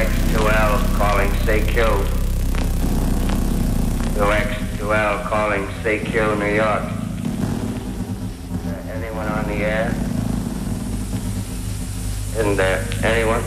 2X2L calling CQ. 2X2L calling CQ, New York. Anyone on the air? Isn't there anyone?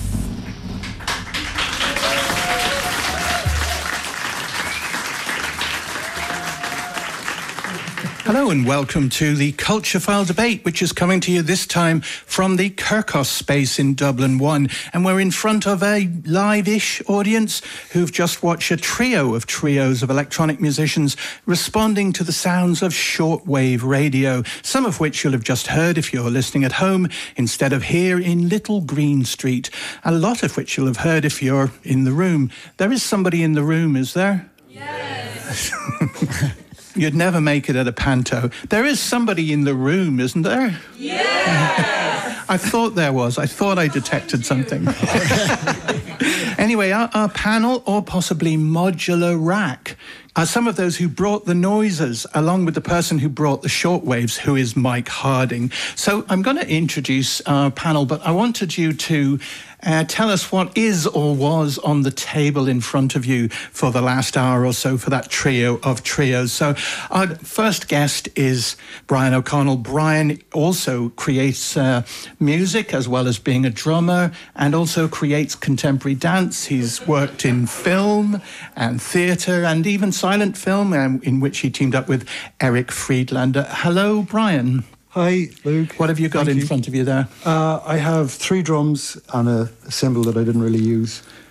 Hello and welcome to the Culture File debate, which is coming to you this time from the Kirkos space in Dublin 1. And we're in front of a live-ish audience who've just watched a trio of trios of electronic musicians responding to the sounds of shortwave radio, some of which you'll have just heard if you're listening at home instead of here in Little Green Street, a lot of which you'll have heard if you're in the room. There is somebody in the room, is there? Yes! You'd never make it at a panto. There is somebody in the room, isn't there? Yes! I thought there was. I thought I detected something. Anyway, our panel, or possibly modular rack, are some of those who brought the noises, along with the person who brought the shortwaves, who is Mike Harding. So I'm going to introduce our panel, but I wanted you to tell us what is or was on the table in front of you for the last hour or so for that trio of trios. So our first guest is Brian O'Connell. Brian also creates music as well as being a drummer, and also creates contemporary dance. He's worked in film and theatre and even silent film, in which he teamed up with Eric Friedlander. Hello, Brian. Hi, Luke. What have you got in front of you there? I have 3 drums and a cymbal that I didn't really use.